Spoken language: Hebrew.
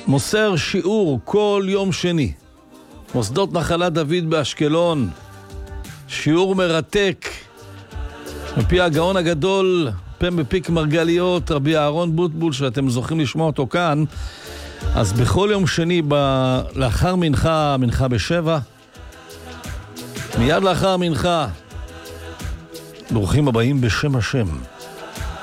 מוסר שיעור כל יום שני. מוסדות נחלת דוד באשקלון. שיעור מרתק. מפי הגאון הגדול, פם בפיק מרגליות, רבי אהרון בוטבול, שאתם זוכים לשמוע אותו כאן. אז בכל יום שני, לאחר מנחה, מנחה בשבע, מיד לאחר מנחה, ברוכים הבאים בשם השם.